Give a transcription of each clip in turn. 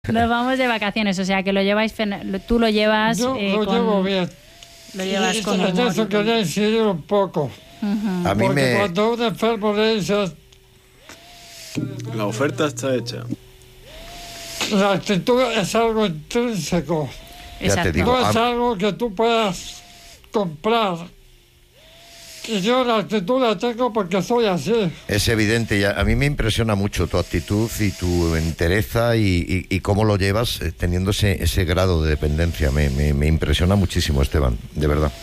Nos vamos de vacaciones, o sea que lo lleváis, tú lo llevas. Yo lo llevo bien. Lo llevas con en humor. eso quería incidir un poco. A mí Porque cuando un enfermo le dices, La oferta está hecha. la actitud es algo intrínseco. Ya te digo, No es algo que tú puedas comprar. Y yo la actitud la tengo porque soy así. es evidente, y a mí me impresiona mucho tu actitud y tu entereza y cómo lo llevas teniendo ese grado de dependencia. Me impresiona muchísimo, Esteban, de verdad.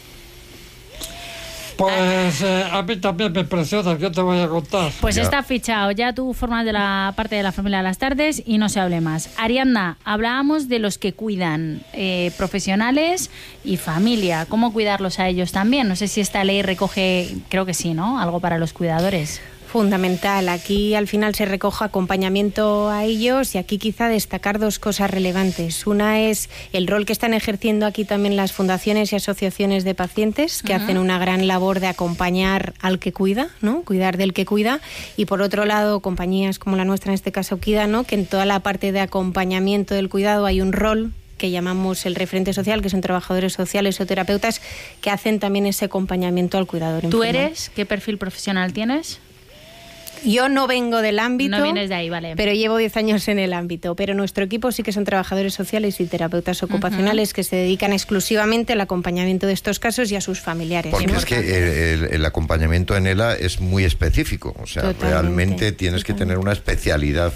Pues a mí también me impresiona, ¿qué te voy a contar? Pues Ya. está fichado, ya tú formas de la parte de la familia de las tardes y no se hable más. Ariadna, hablábamos de los que cuidan, profesionales y familia, ¿cómo cuidarlos a ellos también? No sé si esta ley recoge, creo que sí, ¿no? Algo para los cuidadores. Fundamental. Aquí al final se recoge acompañamiento a ellos y aquí quizá destacar dos cosas relevantes. Una es el rol que están ejerciendo aquí también las fundaciones y asociaciones de pacientes que hacen una gran labor de acompañar al que cuida, ¿no? Cuidar del que cuida. Y por otro lado, compañías como la nuestra, en este caso Kida, ¿no? Que en toda la parte de acompañamiento del cuidado hay un rol que llamamos el referente social, que son trabajadores sociales o terapeutas que hacen también ese acompañamiento al cuidador. ¿Tú eres? ¿Qué perfil profesional tienes? Yo no vengo del ámbito, No vienes de ahí, vale. pero llevo 10 años en el ámbito. Pero nuestro equipo sí que son trabajadores sociales y terapeutas ocupacionales que se dedican exclusivamente al acompañamiento de estos casos y a sus familiares. Porque es que el acompañamiento en ELA es muy específico, o sea, Totalmente. realmente tienes que tener una especialidad.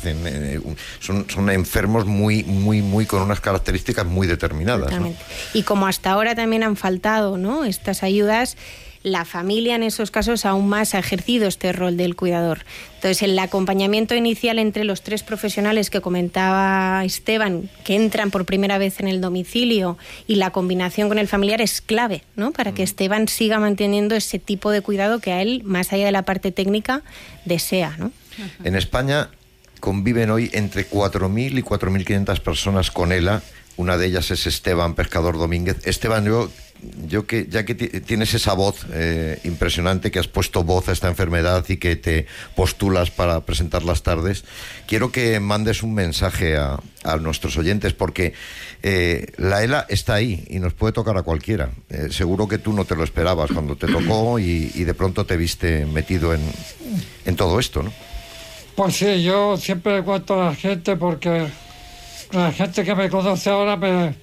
Son enfermos muy con unas características muy determinadas, ¿no? Totalmente. Y como hasta ahora también han faltado, ¿no?, estas ayudas, la familia en esos casos aún más ha ejercido este rol del cuidador. Entonces, el acompañamiento inicial entre los tres profesionales que comentaba Esteban, que entran por primera vez en el domicilio, y la combinación con el familiar es clave, ¿no?, para que Esteban siga manteniendo ese tipo de cuidado que a él, más allá de la parte técnica, desea, ¿no? En España conviven hoy entre 4.000 y 4.500 personas con ELA. Una de ellas es Esteban Pescador Domínguez. Esteban, yo que ya que tienes esa voz impresionante, que has puesto voz a esta enfermedad y que te postulas para presentar las tardes, quiero que mandes un mensaje a nuestros oyentes, porque la ELA está ahí y nos puede tocar a cualquiera. Seguro que tú no te lo esperabas cuando te tocó y de pronto te viste metido en todo esto, ¿no? Pues sí, yo siempre le cuento a la gente, porque la gente que me conoce ahora me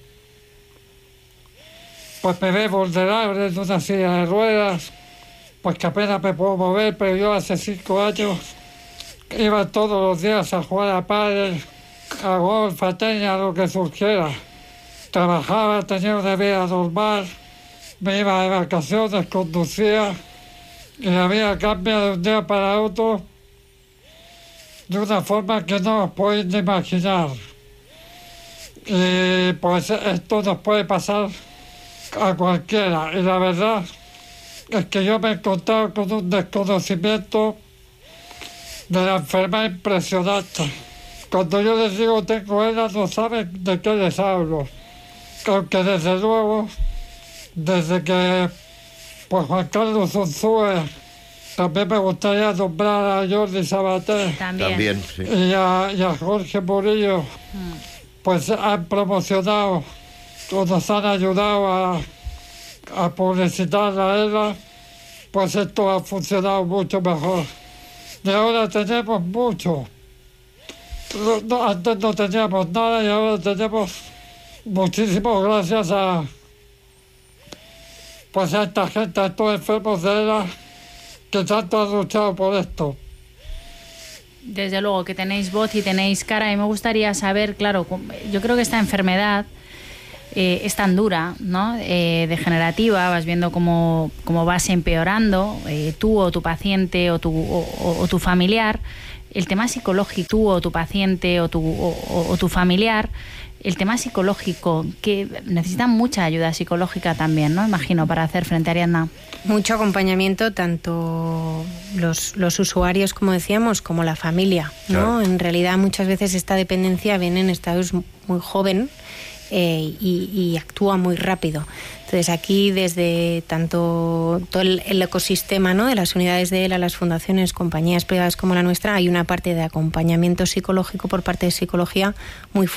ve vulnerable en una silla de ruedas, pues que apenas me puedo mover, pero yo hace 5 años iba todos los días a jugar a pádel, a golf, a tenis, a lo que surgiera. Trabajaba, tenía una vida normal, me iba de vacaciones, conducía, y la vida cambia de un día para otro de una forma que no os podéis ni imaginar. Y pues esto nos puede pasar a cualquiera, y la verdad es que yo me he encontrado con un desconocimiento de la enfermedad impresionante. Cuando yo les digo tengo ELA, no saben de qué les hablo, aunque desde luego, desde que pues Juan Carlos Unzúe, también me gustaría nombrar a Jordi Sabater También, sí. y a Jorge Murillo, pues han promocionado o nos han ayudado a publicitar la ELA, pues esto ha funcionado mucho mejor. Y ahora tenemos mucho. Antes no teníamos nada y ahora tenemos muchísimo, gracias a esta gente, a estos enfermos de ELA que tanto han luchado por esto. Desde luego que tenéis voz y tenéis cara, y me gustaría saber, claro, yo creo que esta enfermedad es tan dura, ¿no?, degenerativa, vas viendo cómo vas empeorando, tú o tu paciente o tu familiar, el tema psicológico, tú o tu paciente o tu familiar, el tema psicológico, que necesitan mucha ayuda psicológica también, ¿no?, imagino, para hacer frente a Ariadna. Mucho acompañamiento, tanto los usuarios, como decíamos, como la familia, ¿no? Claro. En realidad muchas veces esta dependencia viene en estados muy joven y actúa muy rápido. Entonces aquí desde tanto todo el ecosistema, ¿no?, de las unidades de ELA, las fundaciones, compañías privadas como la nuestra, hay una parte de acompañamiento psicológico por parte de psicología muy fuerte